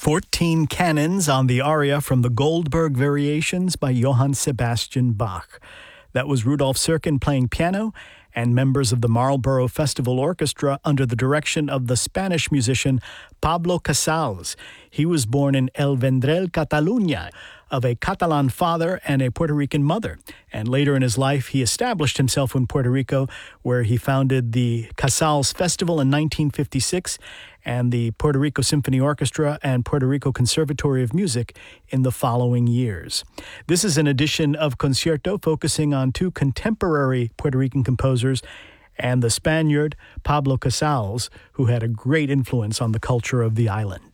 14 canons on the aria from the Goldberg Variations by Johann Sebastian Bach. That was Rudolf Serkin playing piano and members of the Marlborough Festival Orchestra under the direction of the Spanish musician Pablo Casals. He was born in El Vendrell, Catalunya, of a Catalan father and a Puerto Rican mother. And later in his life, he established himself in Puerto Rico, where he founded the Casals Festival in 1956 and the Puerto Rico Symphony Orchestra and Puerto Rico Conservatory of Music in the following years. This is an edition of Concierto focusing on two contemporary Puerto Rican composers and the Spaniard Pablo Casals, who had a great influence on the culture of the island.